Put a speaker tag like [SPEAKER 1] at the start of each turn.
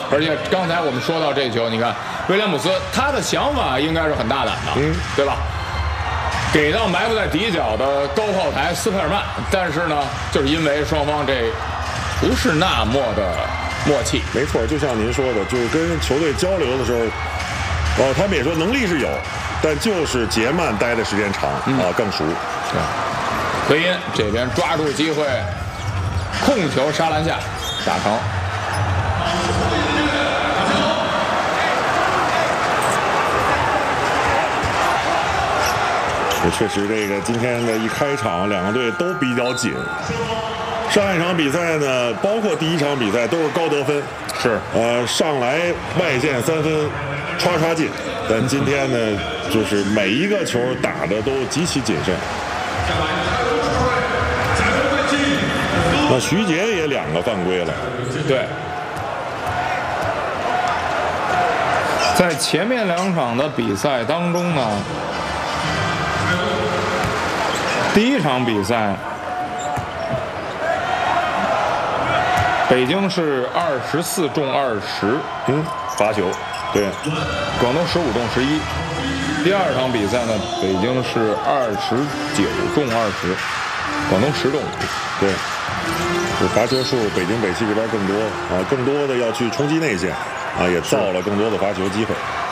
[SPEAKER 1] 而且刚才我们说到这球，你看威廉姆斯他的想法应该是很大胆的，对吧？给到埋伏在底角的高炮台斯佩尔曼，但是呢，就是因为双方这不是那么的默契。
[SPEAKER 2] 没错，就像您说的，就是跟球队交流的时候，他们也说能力是有，但就是杰曼待的时间长更熟。
[SPEAKER 1] 对，奎因这边抓住机会，控球沙篮下打成。
[SPEAKER 2] 也确实，这个今天的一开场，两个队都比较紧。上一场比赛呢，包括第一场比赛都是高得分，
[SPEAKER 1] 是
[SPEAKER 2] 上来外线3分，刷进。但今天呢，就是每一个球打的都极其谨慎。那徐杰也2个犯规了，
[SPEAKER 1] 对。在前面2场的比赛当中呢，第一场比赛，北京是24中20，
[SPEAKER 2] 罚球，对，
[SPEAKER 1] 广东15中11。第二场比赛呢，北京是29中20，广东10中5，
[SPEAKER 2] 对。罚球数北京北区这边更多更多的要去冲击内线也造了更多的罚球机会。